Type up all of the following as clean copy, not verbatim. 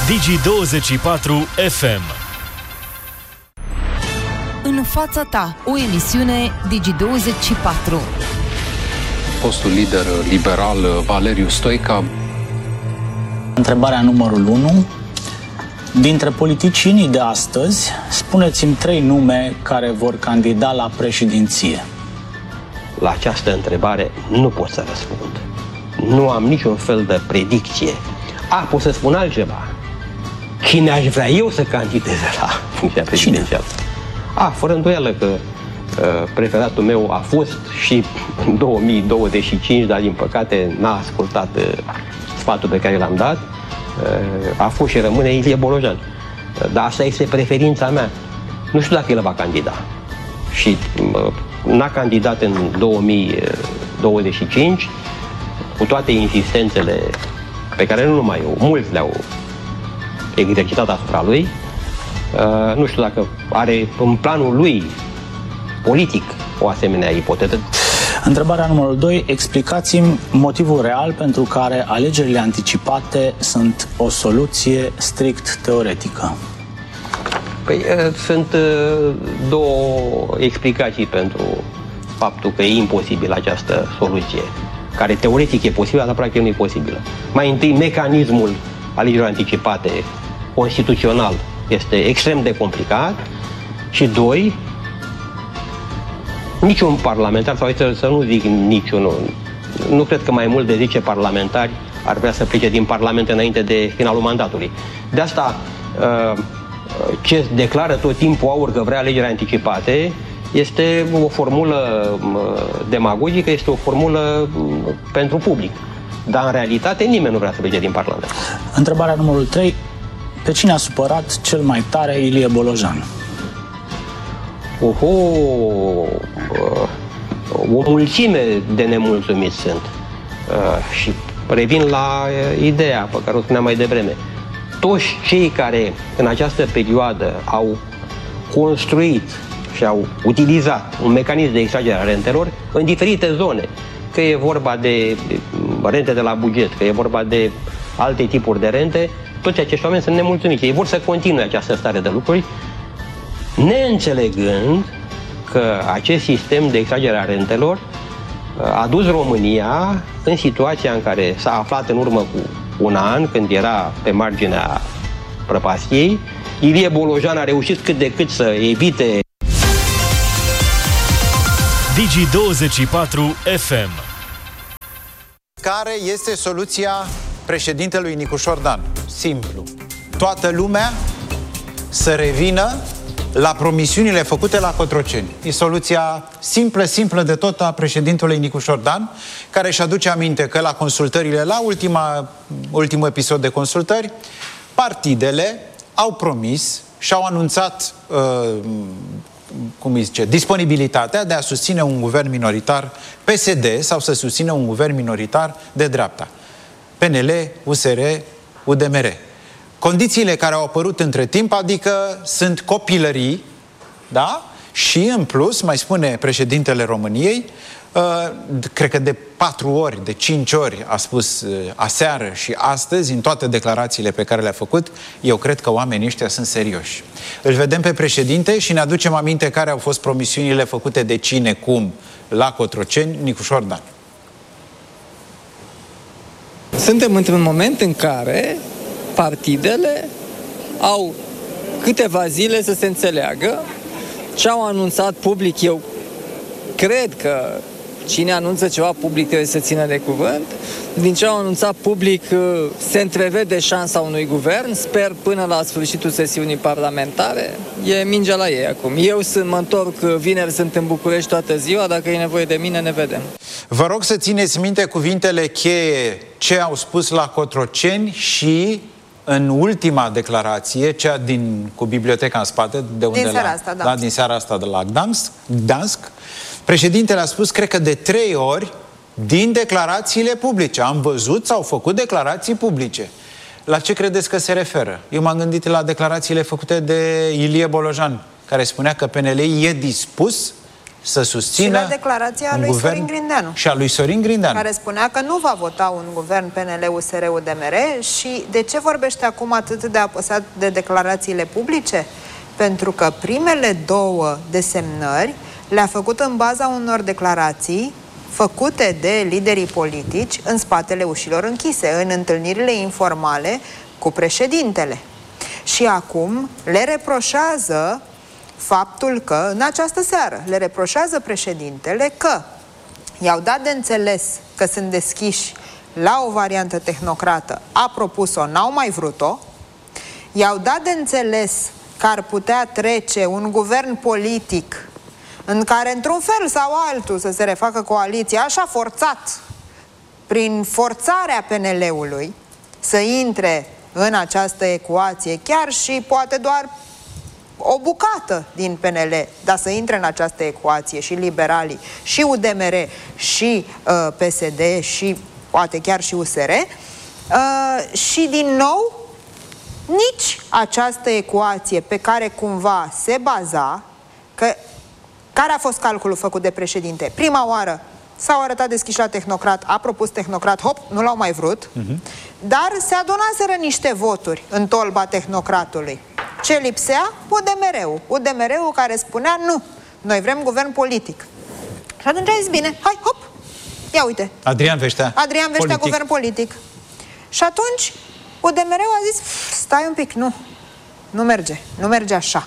Digi24 FM. În fața ta, o emisiune Digi24. Fostul lider liberal Valeriu Stoica. Întrebarea numărul 1. Dintre politicienii de astăzi, spuneți-mi 3 nume care vor candida la președinție. La această întrebare nu pot să răspund. Nu am niciun fel de predicție. Pot să spun altceva. Cine aș vrea eu să candideze la funcția prezidențială? Fără îndoială că preferatul meu a fost și în 2025, dar din păcate n-a ascultat sfatul pe care l-am dat. A fost și rămâne Ilie Bolojan. Dar asta este preferința mea. Nu știu dacă el va candida. Și n-a candidat în 2025, cu toate insistențele pe care nu numai eu, mulți le-au exercitat asupra lui. Nu știu dacă are în planul lui politic o asemenea ipoteză. Întrebarea numărul 2. Explicați-mi motivul real pentru care alegerile anticipate sunt o soluție strict teoretică. Păi, sunt două explicații pentru faptul că e imposibil această soluție, care teoretic e posibilă, dar practic nu e posibilă. Mai întâi, mecanismul alegerilor anticipate constituțional este extrem de complicat și 2, niciun parlamentar, sau să nu zic niciunul, nu cred că mai mult de 10 parlamentari ar vrea să plece din Parlament înainte de finalul mandatului. De asta, ce declară tot timpul AUR că vrea alegeri anticipate este o formulă demagogică, este o formulă pentru public. Dar în realitate nimeni nu vrea să plece din Parlament. Întrebarea numărul 3. Pe cine a supărat cel mai tare Ilie Bolojan? O mulțime de nemulțumiți sunt. Și revin la ideea pe care o spuneam mai devreme. Toți cei care în această perioadă au construit și au utilizat un mecanism de extragere a rentelor în diferite zone, că e vorba de rente de la buget, că e vorba de alte tipuri de rente, toți acești oameni sunt nemulțumiți. Ei vor să continue această stare de lucruri, neînțelegând că acest sistem de extragere a rentelor a dus România în situația în care s-a aflat în urmă cu un an, când era pe marginea prăpastiei. Ilie Bolojan a reușit cât de cât să evite. Digi24 FM. Care este soluția președintelui Nicușor Dan? Simplu. Toată lumea să revină la promisiunile făcute la Cotroceni. E soluția simplă de tot a președintelui Nicușor Dan, care își aduce aminte că la consultările, la ultimul episod de consultări, partidele au promis și au anunțat disponibilitatea de a susține un guvern minoritar PSD sau să susțină un guvern minoritar de dreapta. PNL, USR, UDMR. Condițiile care au apărut între timp, adică sunt copilării, da? Și în plus, mai spune președintele României, cred că de 4 ori, de 5 ori a spus aseară și astăzi, în toate declarațiile pe care le-a făcut, eu cred că oamenii ăștia sunt serioși. Îl vedem pe președinte și ne aducem aminte care au fost promisiunile făcute de cine, cum, la Cotroceni, Nicușor Dan. Suntem într-un moment în care partidele au câteva zile să se înțeleagă. Ce au anunțat public, eu cred că cine anunță ceva public trebuie să țină de cuvânt. Din ce au anunțat public se întrevede șansa unui guvern, sper până la sfârșitul sesiunii parlamentare. E mingea la ei acum. Eu mă întorc vineri, sunt în București toată ziua, dacă e nevoie de mine, ne vedem. Vă rog să țineți minte cuvintele cheie ce au spus la Cotroceni și în ultima declarație, cea cu biblioteca în spate, de unde din seara asta, da. Din seara asta de la Gdansk, președintele a spus, cred că de 3 ori, din declarațiile publice. Am văzut, s-au făcut declarații publice. La ce credeți că se referă? Eu m-am gândit la declarațiile făcute de Ilie Bolojan, care spunea că PNL e dispus să susțină și la declarația lui Sorin Grindeanu. Și a lui Sorin Grindeanu. Care spunea că nu va vota un guvern PNL-USR-UDMR. Și de ce vorbește acum atât de apăsat de declarațiile publice? Pentru că primele două desemnări le-a făcut în baza unor declarații făcute de liderii politici în spatele ușilor închise, în întâlnirile informale cu președintele. Și acum le reproșează faptul că, în această seară, le reproșează președintele că i-au dat de înțeles că sunt deschiși la o variantă tehnocrată, a propus-o, n-au mai vrut-o, i-au dat de înțeles că ar putea trece un guvern politic în care, într-un fel sau altul, să se refacă coaliția, așa forțat, prin forțarea PNL-ului, să intre în această ecuație, chiar și poate doar o bucată din PNL, dar să intre în această ecuație și liberalii, și UDMR, și PSD, și poate chiar și USR, și din nou nici această ecuație pe care cumva se baza, care a fost calculul făcut de președinte? Prima oară s-au arătat deschiși la tehnocrat, a propus tehnocrat, hop, nu l-au mai vrut, dar se adunaseră niște voturi în tolba tehnocratului. Ce lipsea? UDMR-ul. UDMR-ul care spunea nu, noi vrem guvern politic. Și atunci a zis bine, hai, hop, ia uite. Adrian Veștea, guvern politic. Și atunci UDMR-ul a zis, stai un pic, nu merge așa.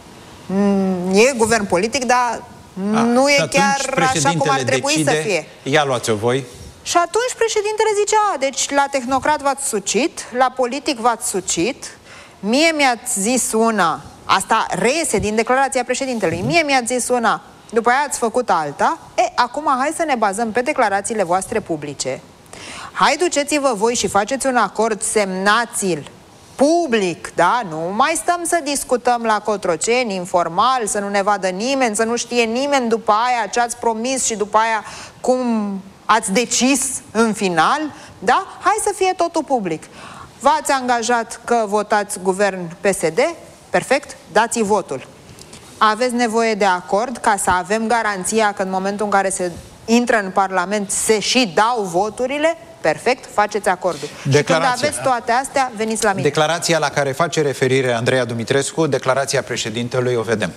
E guvern politic, dar nu e chiar așa cum ar trebui să fie. Ia luați-o voi. Și atunci președintele zice, deci la tehnocrat v-ați sucit, la politic v-ați sucit, mie mi-ați zis una, asta reiese din declarația președintelui, mie mi-ați zis una, după aia ați făcut alta, acum hai să ne bazăm pe declarațiile voastre publice. Hai, duceți-vă voi și faceți un acord, semnați-l public, da? Nu mai stăm să discutăm la Cotroceni, informal, să nu ne vadă nimeni, să nu știe nimeni după aia ce ați promis și după aia cum ați decis în final, da? Hai să fie totul public. V-ați angajat că votați guvern PSD? Perfect, dați-i votul. Aveți nevoie de acord ca să avem garanția că în momentul în care se intră în Parlament se și dau voturile? Perfect, faceți acordul. Și când aveți toate astea, veniți la mine. Declarația la care face referire Andreea Dumitrescu, declarația președintelui, o vedem.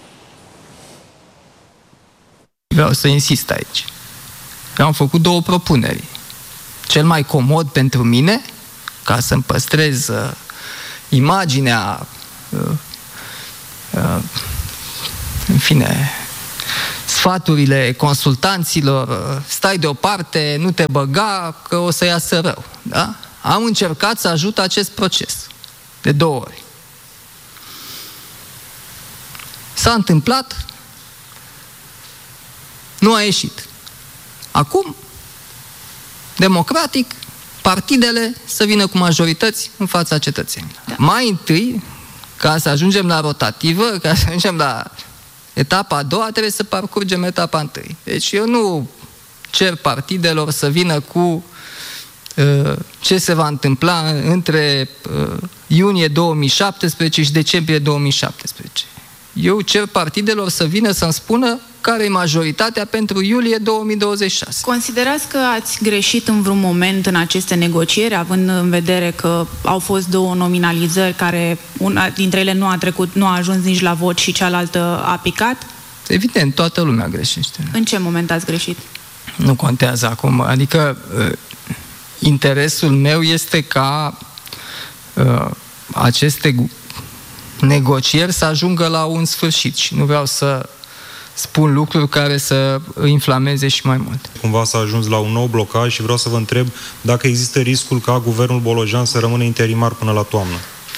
Vreau să insist aici. Eu am făcut două propuneri. Cel mai comod pentru mine, ca să-mi păstrez imaginea, în fine, sfaturile consultanților, stai deoparte, nu te băga, că o să iasă rău. Da? Am încercat să ajut acest proces de 2 ori. S-a întâmplat, nu a ieșit. Acum, democratic, partidele să vină cu majorități în fața cetățenilor. Da. Mai întâi, ca să ajungem la rotativă, ca să ajungem la etapa a doua, trebuie să parcurgem etapa întâi. Deci eu nu cer partidelor să vină cu ce se va întâmpla între iunie 2017 și decembrie 2017. Eu cer partidelor să vină să-mi spună care e majoritatea pentru iulie 2026. Considerați că ați greșit în vreun moment în aceste negocieri, având în vedere că au fost 2 nominalizări care una dintre ele nu a ajuns nici la vot și cealaltă a picat? Evident, toată lumea greșește. În ce moment ați greșit? Nu contează acum. Adică interesul meu este ca aceste negocieri să ajungă la un sfârșit și nu vreau să spun lucruri care să inflameze și mai mult. Cumva s-a ajuns la un nou blocaj și vreau să vă întreb dacă există riscul ca guvernul Bolojan să rămână interimar până la toamnă.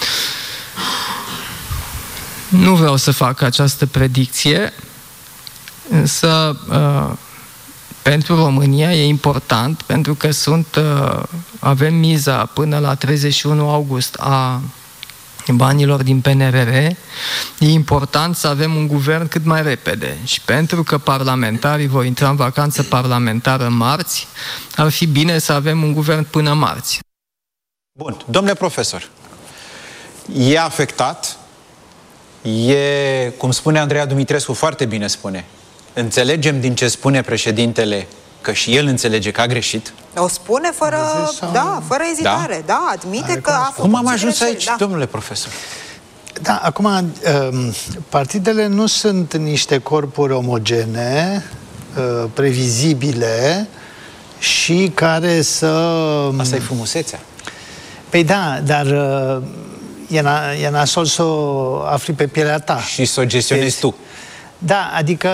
Nu vreau să fac această predicție, însă pentru România e important, pentru că avem miza până la 31 august a banilor din PNRR, e important să avem un guvern cât mai repede. Și pentru că parlamentarii vor intra în vacanță parlamentară marți, ar fi bine să avem un guvern până marți. Bun. Domnule profesor, e afectat, cum spune Andreea Dumitrescu, foarte bine spune, Înțelegem din ce spune președintele că și el înțelege că a greșit? O spune fără ezitare, da, admite că a făcut. Cum am ajuns aici, domnule profesor? Da, acum, partidele nu sunt niște corpuri omogene, previzibile și care să... Asta e frumusețea. Păi da, dar e nasol să o afli pe pielea ta. Și să o gestionezi tu. Da, adică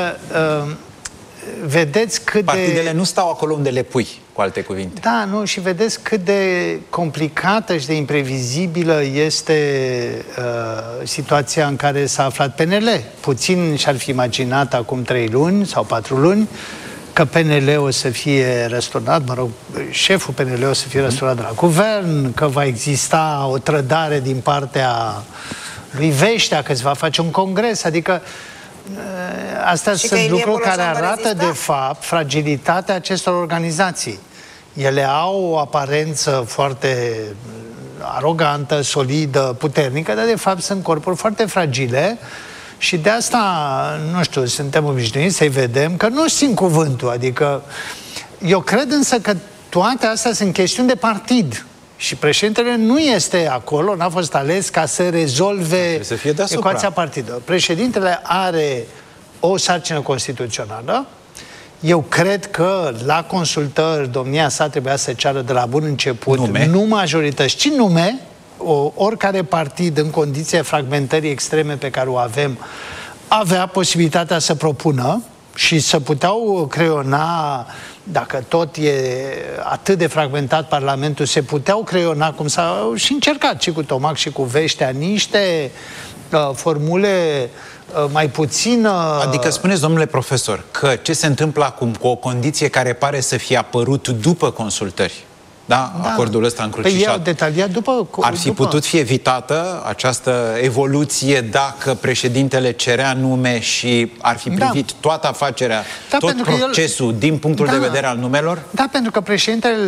vedeți cât Partidele nu stau acolo unde le pui, cu alte cuvinte. Da, nu, și vedeți cât de complicată și de imprevizibilă este situația în care s-a aflat PNL. Puțin și-ar fi imaginat acum 3 luni sau 4 luni că PNL o să fie răsturnat, mă rog, șeful PNL o să fie răsturnat de la guvern, că va exista o trădare din partea lui Veștea, că se va face un congres, adică astea sunt lucruri care arată, de fapt, fragilitatea acestor organizații. Ele au o aparență foarte arogantă, solidă, puternică, dar, de fapt, sunt corpuri foarte fragile și de asta, nu știu, suntem obișnuiți să-i vedem că nu simt cuvântul. Adică, eu cred însă că toate astea sunt chestiuni de partid. Și președintele nu este acolo, n-a fost ales ca să rezolve ecuația partidului. Președintele are o sarcină constituțională. Eu cred că la consultări domnia sa trebuia să ceară de la bun început nu majorități, ci nume. Oricare partid, în condiția fragmentării extreme pe care o avem, avea posibilitatea să propună și să puteau creiona, dacă tot e atât de fragmentat Parlamentul, se puteau creiona, cum s-a și încercat și cu Tomac și cu Veștea, niște formule mai puțin... Adică spuneți, domnule profesor, că ce se întâmplă acum cu o condiție care pare să fie apărut după consultări, da? Acordul ăsta încrucișat. Păi detaliat după... Ar fi putut fi evitată această evoluție dacă președintele cerea nume și ar fi privit toată afacerea, tot procesul din punctul de vedere al numelor? Da, pentru că președintele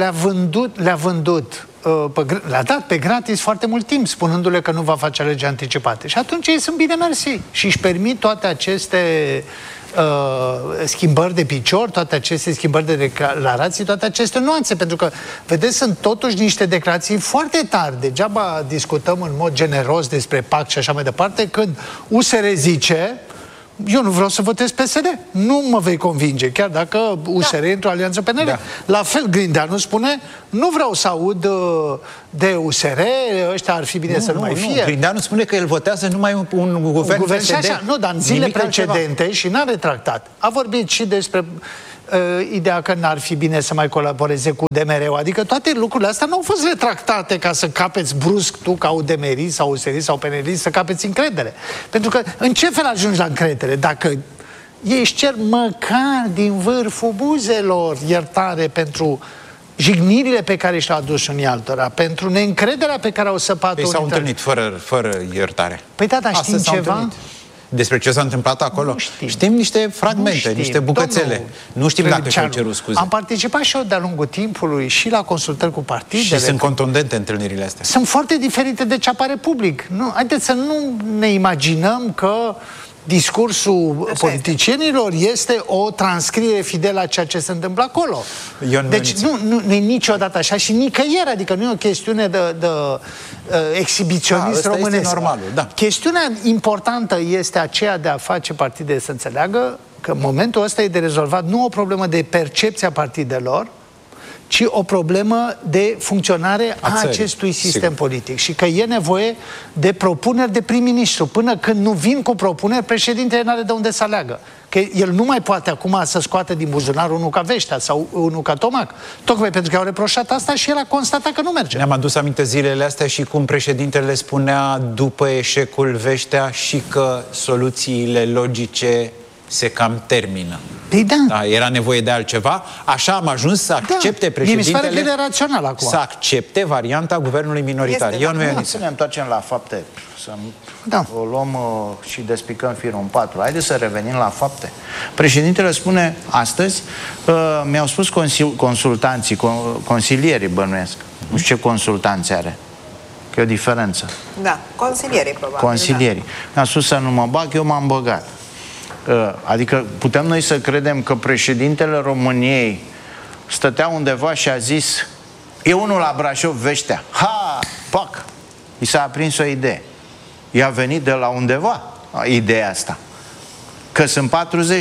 le-a dat pe gratis foarte mult timp, spunându-le că nu va face alegeri anticipate. Și atunci ei sunt bine mersi și își permit toate aceste schimbări de picior, toate aceste schimbări de declarații, toate aceste nuanțe, pentru că, vedeți, sunt totuși niște declarații foarte tari. Degeaba discutăm în mod generos despre pact și așa mai departe, când USR zice: eu nu vreau să votez PSD. Nu mă vei convinge, chiar dacă USR e într-o alianță PNL. Da. La fel, Grindeanu spune: nu vreau să aud de USR, ăștia ar fi bine să nu mai fie. Grindeanu spune că el votează numai un guvern PSD. Așa. Nu, dar în zile precedente, și n-a retractat, a vorbit și despre ideea că n-ar fi bine să mai colaboreze cu UDMR-ul. Adică toate lucrurile astea nu au fost retractate ca să capeți brusc tu, ca UDMR sau USR sau PNL, să capeți încredere. Pentru că în ce fel ajungi la încredere? Dacă ei își cer măcar din vârful buzelor iertare pentru jignirile pe care și le-au adus unii altora, pentru neîncrederea pe care au săpat-o. Păi s-au întâlnit fără iertare. Păi da, dar știm ceva? Despre ce s-a întâmplat acolo? Știm niște fragmente, niște bucățele. Nu știm dacă și-au cerut scuze. Am participat și eu de-a lungul timpului și la consultări cu partidele. Și sunt contundente întâlnirile astea. Sunt foarte diferite de ce apare public. Nu, haideți să nu ne imaginăm că discursul politicienilor este o transcriere fidelă a ceea ce se întâmplă acolo. Deci nu e niciodată așa și nicăieri, adică nu e o chestiune de exhibiționist românesc. Este normalul, da. Chestiunea importantă este aceea de a face partide să înțeleagă că în momentul ăsta e de rezolvat nu o problemă de percepție a partidelor, ci o problemă de funcționare a acestui sistem politic. Și că e nevoie de propuneri de prim-ministru. Până când nu vin cu propuneri, președintele n-are de unde să aleagă. Că el nu mai poate acum să scoată din buzunar unul ca Veștea sau unul ca Tomac. Tocmai pentru că au reproșat asta și el a constatat că nu merge. Ne-am adus aminte zilele astea și cum președintele spunea după eșecul Veștea și că soluțiile logice se cam termină. Păi da, era nevoie de altceva. Așa am ajuns să accepte președintele acum. Să accepte varianta guvernului minoritar. Să ne întoarcem la fapte. Să o luăm și despicăm firul în 4. Haideți să revenim la fapte. Președintele spune astăzi, mi-au spus consultanții, consilierii, bănuiesc. Nu știu ce consultanți are. Că e o diferență. Da, consilierii probabil. Consilierii. Mi-a spus să nu mă bag, eu m-am băgat. Adică putem noi să credem că președintele României stătea undeva și a zis: e unul la Brașov, Veștea. Ha! Pac! I s-a aprins o idee. I-a venit de la undeva ideea asta. Că sunt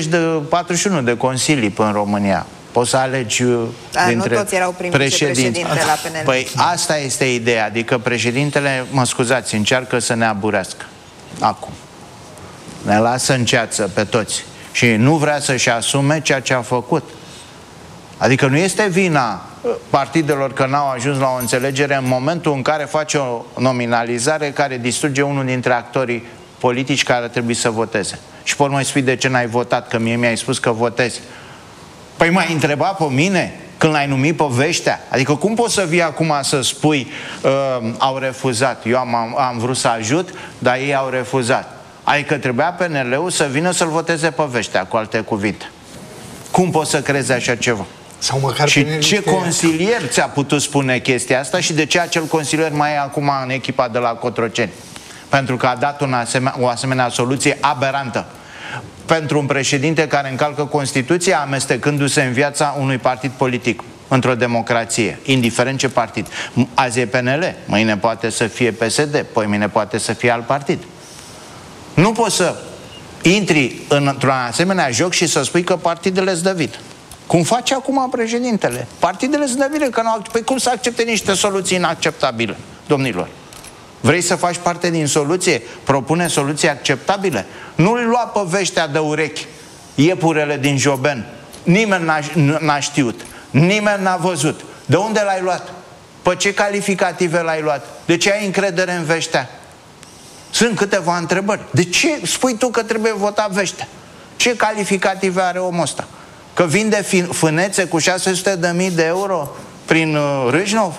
41 de consilii în România. Poți să alegi dintre nu toți erau președinte la PNL. Păi asta este ideea. Adică președintele, mă scuzați, încearcă să ne aburească. Acum. Ne lasă în ceață pe toți. Și nu vrea să-și asume ceea ce a făcut. Adică nu este vina partidelor că n-au ajuns la o înțelegere în momentul în care face o nominalizare care distruge unul dintre actorii politici care trebuie să voteze. Și pe urmă îi spui: de ce n-ai votat? Că mie mi-ai spus că votezi. Păi m-ai întrebat pe mine când l-ai numit pe Veștea? Adică cum poți să vii acum să spui au refuzat? Eu am vrut să ajut, dar ei au refuzat. Adică trebuia PNL-ul să vină să-l voteze pe Veștea, cu alte cuvinte. Cum poți să crezi așa ceva? Sau măcar și ce consilier ți-a putut spune chestia asta și de ce acel consilier mai e acum în echipa de la Cotroceni? Pentru că a dat o asemenea soluție aberantă pentru un președinte care încalcă Constituția, amestecându-se în viața unui partid politic într-o democrație, indiferent ce partid. Azi e PNL, mâine poate să fie PSD, poimâine poate să fie alt partid. Nu poți să intri într-un asemenea joc și să spui că partidele îți dă vin. Cum face acum președintele? Partidele îți dă vin, că nu. Păi cum să accepte niște soluții inacceptabile, domnilor? Vrei să faci parte din soluție? Propune soluții acceptabile. Nu-l lua pe Veștea de urechi iepurele din Joben. Nimeni n-a știut. Nimeni n-a văzut. De unde l-ai luat? Pe ce calificative l-ai luat? De ce ai încredere în Veștea? Sunt câteva întrebări. De ce spui tu că trebuie votat Veștea? Ce calificative are omul ăsta? Că vinde fânețe cu 600.000 de euro prin Râșnov?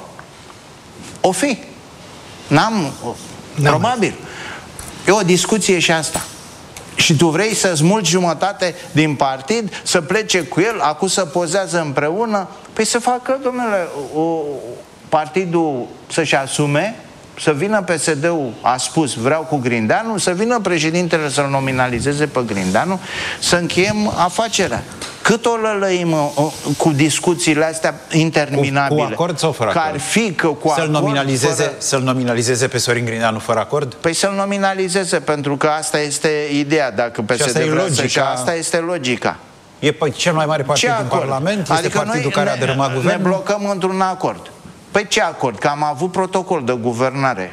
O fi. Probabil. E o discuție și asta. Și tu vrei să smulgi jumătate din partid, să plece cu el, acum să pozează împreună? Păi să facă, domnule, partidul să-și asume, să vină PSD-ul, a spus, vreau cu Grindeanu, să vină președintele să-l nominalizeze pe Grindeanu, să încheiem afacerea. Cât o lălăim cu discuțiile astea interminabile? Cu acord sau fără acord? Că ar fi că cu să-l nominalizeze pe Sorin Grindeanu fără acord? Păi să-l nominalizeze, pentru că asta este ideea. Dacă PSD vrea să... Asta este logica. E cel mai mare partid din Parlament? Este adică partidul care a dărâmat guvernul? Ne blocăm într-un acord. Păi ce acord? Că am avut protocol de guvernare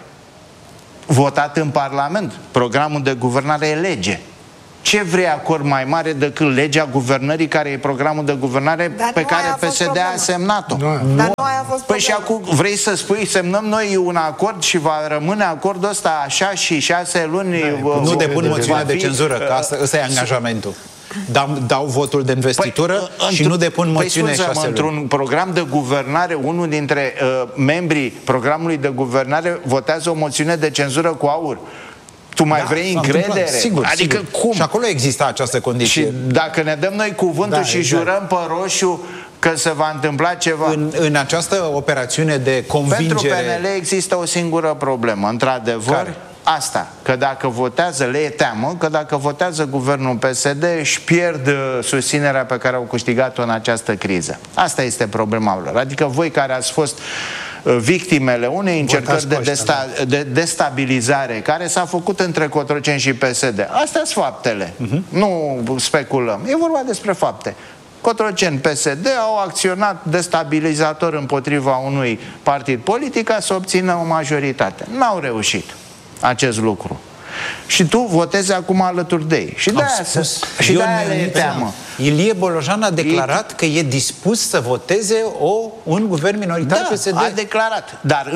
votat în Parlament. Programul de guvernare e lege. Ce vrei acord mai mare decât legea guvernării, care e programul de guvernare pe care PSD a semnat-o? Dar nu aia a fost păi și acum vrei să spui, semnăm noi un acord și va rămâne acordul ăsta așa și 6 luni? Nu depun moțiune de cenzură, că ăsta e angajamentul. Dau votul de investitură și nu depun moțiune 6 luni. Într-un program de guvernare, unul dintre membrii programului de guvernare votează o moțiune de cenzură cu aur. Tu mai vrei încredere? Sigur, adică sigur. cum? Și acolo exista această condiție. Și dacă ne dăm noi cuvântul și jurăm pe roșu că se va întâmpla ceva. În această operațiune de convingere... Pentru PNL există o singură problemă, într-adevăr. Asta, că dacă votează, le e teamă, că dacă votează guvernul PSD își pierd susținerea pe care au câștigat-o în această criză. Asta este problema lor. Adică voi care ați fost victimele unei încercări de destabilizare care s-a făcut între Cotroceni și PSD. Astea sunt faptele. Nu speculăm. E vorba despre fapte. Cotroceni, PSD au acționat destabilizator împotriva unui partid politic ca să obțină o majoritate. N-au reușit acest lucru. Și tu votezi acum alături de ei. Și de-aia le e teamă. Ilie Bolojan a declarat că e dispus să voteze un guvern minoritar PSD. A declarat. Dar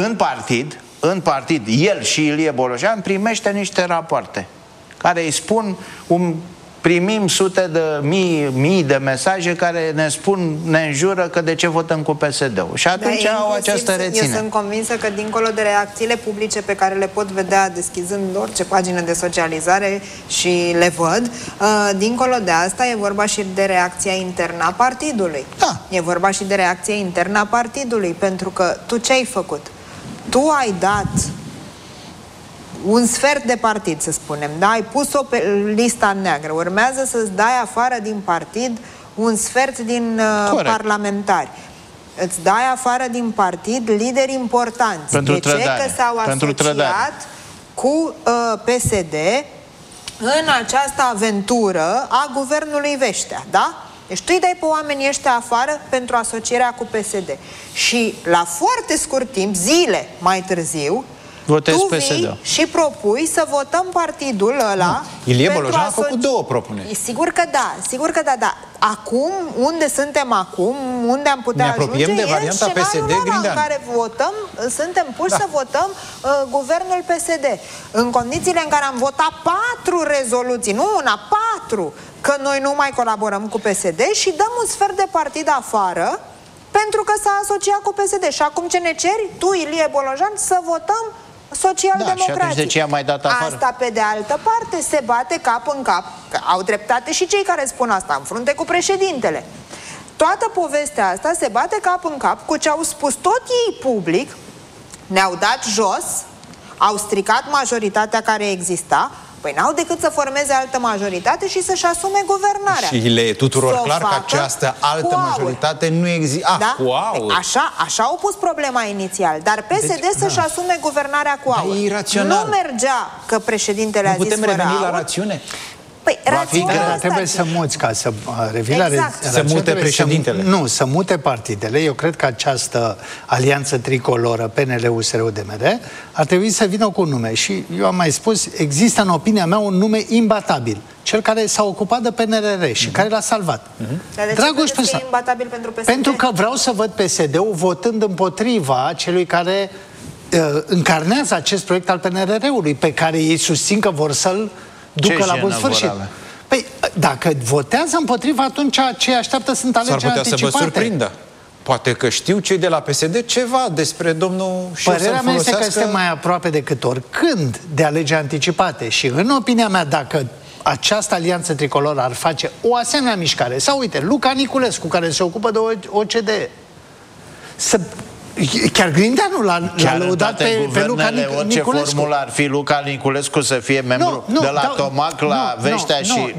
în partid, el și Ilie Bolojan primește niște rapoarte care îi spun primim sute de mii de mesaje care ne spun, ne înjură că de ce votăm cu PSD-ul. Și atunci au această reținere. Eu sunt convinsă că dincolo de reacțiile publice pe care le pot vedea deschizând orice pagină de socializare și le văd, dincolo de asta e vorba și de reacția internă a partidului. Da. E vorba și de reacția internă a partidului, pentru că tu ce ai făcut? Tu ai dat un sfert de partid, să spunem, da? Ai pus-o pe lista neagră, urmează să-ți dai afară din partid un sfert din parlamentari. Îți dai afară din partid lideri importanți. Pentru de ce? trădare. Că s-au asociat cu PSD în această aventură a guvernului Veștea, da? Deci tu îi dai pe oamenii ăștia afară pentru asocierea cu PSD. Și la foarte scurt timp, zile mai târziu, tu vii și propui să votăm partidul ăla. Ilie Bolojan a făcut două propuneri. Sigur că da, sigur că da, da. Acum, unde suntem acum, unde am putea ajunge, de varianta e PSD în care votăm, suntem puși să votăm guvernul PSD. În condițiile în care am votat 4 rezoluții, nu una, 4, că noi nu mai colaborăm cu PSD și dăm un sfert de partid afară pentru că s-a asociat cu PSD. Și acum ce ne ceri? Tu, Ilie Bolojan, să votăm social-democrații. Și atunci de ce i-a mai dat afară? Asta, pe de altă parte, se bate cap în cap. Că au dreptate și cei care spun asta, în frunte cu președintele. Toată povestea asta se bate cap în cap cu ce au spus tot ei public, ne-au dat jos, au stricat majoritatea care exista. Păi n-au decât să formeze altă majoritate și să-și asume guvernarea. Și le e tuturor clar că această altă majoritate nu există. Da? Așa au pus problema inițial. Dar PSD să-și asume guvernarea cu aur. Nu mergea că președintele a zis putem reveni la rațiune? Păi, trebuie să muți, ca să revii la să mute președintele. Să mute partidele. Eu cred că această alianță tricoloră PNL-USR-UDMR ar trebui să vină cu un nume. Și eu am mai spus, există în opinia mea un nume imbatabil. Cel care s-a ocupat de PNRR și care l-a salvat. Dragoș Păsar. Imbatabil pentru PSD? Pentru că vreau să văd PSD-ul votând împotriva celui care încarnează acest proiect al PNRR-ului, pe care ei susțin că vor să-l ducă la bun sfârșit. Păi, dacă votează împotriva, atunci ce așteaptă sunt alegeri anticipate. S-ar putea să vă surprindă. Poate că știu cei de la PSD ceva despre domnul și părerea mea este că suntem mai aproape decât oricând de alegeri anticipate. Și în opinia mea, dacă această alianță tricoloră ar face o asemenea mișcare, sau uite, Luca Niculescu, care se ocupă de OCDE, chiar Grindeanu l-a lăudat pe Luca Niculescu. Orice formulă ar fi Luca Niculescu să fie membru de la Tomac la Veștea și...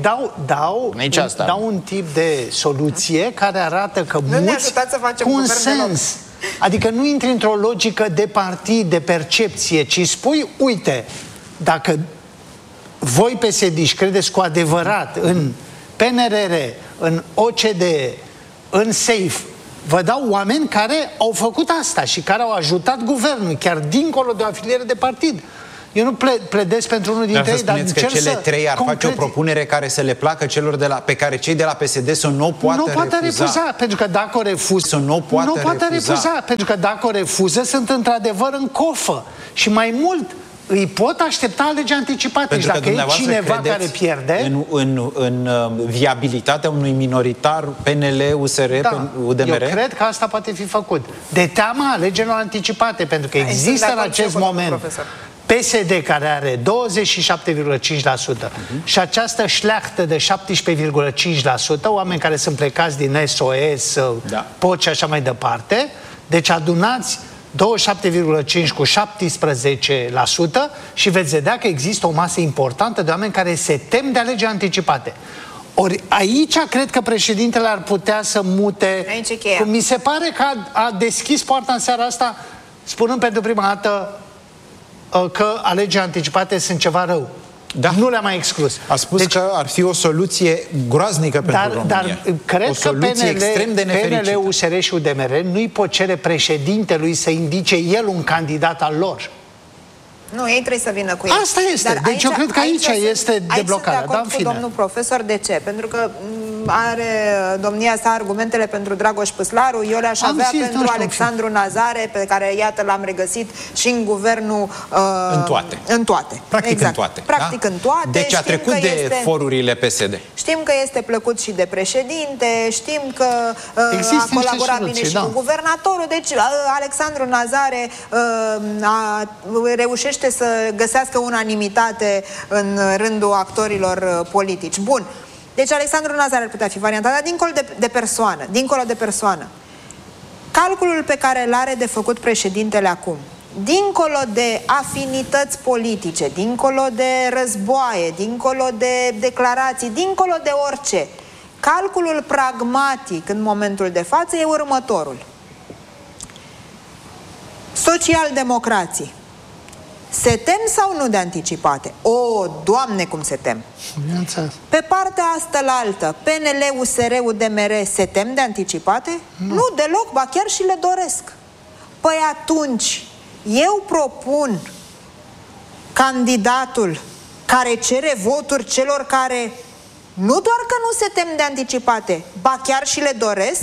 Dau un tip de soluție care arată că mulți cu un sens. Adică nu intri într-o logică de partid, de percepție, ci spui, uite, dacă voi PSD-și credeți cu adevărat în PNRR, în OCDE, în SAFE, vă dau oameni care au făcut asta și care au ajutat guvernul, chiar dincolo de o afiliere de partid. Eu nu pledez pentru unul dintre ei, dar încerc că cele trei ar face o propunere care să le placă celor pe care cei de la PSD să nu poată refuza. Pentru că dacă o refuză, pentru că dacă o refuză, sunt într-adevăr în cofă. Și mai mult, îi pot aștepta alegeri anticipate. Pentru și dacă e cineva care pierde... În viabilitatea unui minoritar PNL, USR, UDMR? Eu cred că asta poate fi făcut. De teama alegerilor anticipate, pentru că există în acest moment PSD care are 27,5% și această șleachtă de 17,5%, oameni care sunt plecați din SOS, POT și așa mai departe. Deci adunați 27,5 cu 17% și veți vedea că există o masă importantă de oameni care se tem de alegeri anticipate. Ori aici cred că președintele ar putea să mute. Mi se pare că a deschis poarta în seara asta spunând pentru prima dată că alegeri anticipate sunt ceva rău. Da. Nu le-a mai exclus. A spus că ar fi o soluție groaznică pentru România. Dar cred că PNL, USR și UDMR nu-i pot cere președintelui să indice el un candidat al lor. Nu, ei trebuie să vină cu el. Asta este. Dar deci eu cred că aici este deblocarea. Aici sunt de acord cu domnul profesor. De ce? Pentru că are domnia sa argumentele pentru Dragoș Păslaru, eu le-aș avea pentru Alexandru Nazare, pe care, iată, l-am regăsit și în guvernul... În toate. Practic în toate. Practic în toate. Deci a trecut de forurile PSD. Știm că este plăcut și de președinte, știm că a colaborat bine și cu guvernatorul. Deci Alexandru Nazare reușește să găsească unanimitate în rândul actorilor politici. Bun. Deci Alexandru Nazare ar putea fi varianta, dar dincolo de persoană. Calculul pe care îl are de făcut președintele acum dincolo de afinități politice, dincolo de războaie, dincolo de declarații, dincolo de orice, calculul pragmatic în momentul de față e următorul. Socialdemocrații se tem sau nu de anticipate? O, Doamne, cum se tem! Pe partea astălaltă, PNL, USR, UDMR se tem de anticipate? Nu, deloc, ba chiar și le doresc. Păi atunci, eu propun candidatul care cere voturi celor care nu doar că nu se tem de anticipate, ba chiar și le doresc?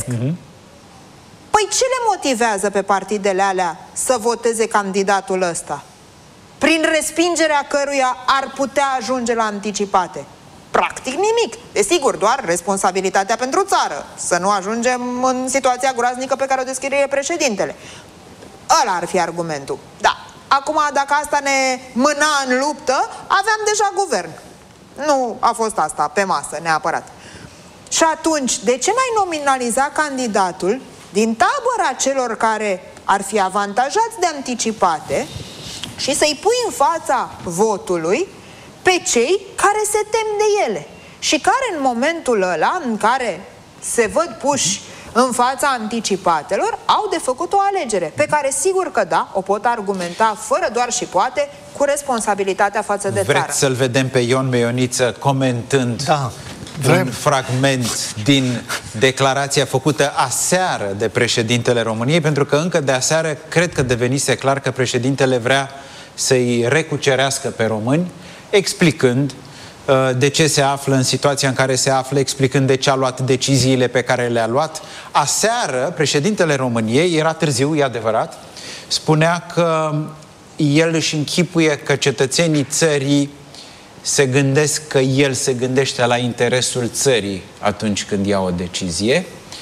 Păi ce le motivează pe partidele alea să voteze candidatul ăsta? Prin respingerea căruia ar putea ajunge la anticipate? Practic nimic. Desigur, doar responsabilitatea pentru țară. Să nu ajungem în situația groaznică pe care o descrie președintele. Ăla ar fi argumentul. Da. Acum, dacă asta ne mâna în luptă, aveam deja guvern. Nu a fost asta pe masă, neapărat. Și atunci, de ce n-ai nominaliza candidatul din tabăra celor care ar fi avantajați de anticipate și să-i pui în fața votului pe cei care se tem de ele și care în momentul ăla în care se văd puși în fața anticipatelor au de făcut o alegere pe care sigur că da, o pot argumenta fără doar și poate cu responsabilitatea față de țară. Vreți să-l vedem pe Ion Meioniță comentând un fragment din declarația făcută aseară de președintele României, pentru că încă de aseară cred că devenise clar că președintele vrea să-i recucerească pe români, explicând de ce se află în situația în care se află, explicând de ce a luat deciziile pe care le-a luat. Aseară, președintele României, era târziu, e adevărat, spunea că el își închipuie că cetățenii țării se gândesc că el se gândește la interesul țării atunci când ia o decizie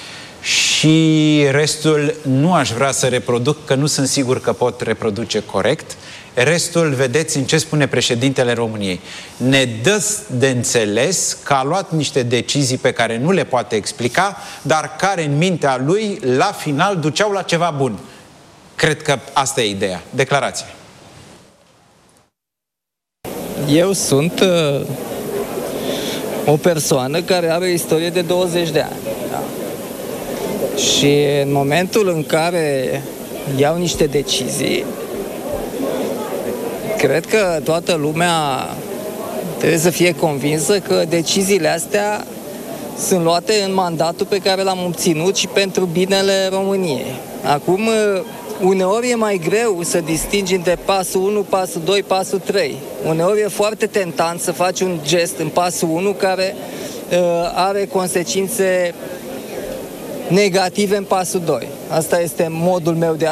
și restul nu aș vrea să reproduc, că nu sunt sigur că pot reproduce corect. Restul, vedeți în ce spune președintele României. Ne dă de înțeles că a luat niște decizii pe care nu le poate explica, dar care în mintea lui, la final, duceau la ceva bun. Cred că asta e ideea. Declarație. Eu sunt o persoană care are o istorie de 20 de ani. Da? Și în momentul în care iau niște decizii, cred că toată lumea trebuie să fie convinsă că deciziile astea sunt luate în mandatul pe care l-am obținut și pentru binele României. Acum, uneori e mai greu să distingi între pasul 1, pasul 2, pasul 3. Uneori e foarte tentant să faci un gest în pasul 1 care are consecințe negative în pasul 2. Asta este modul meu de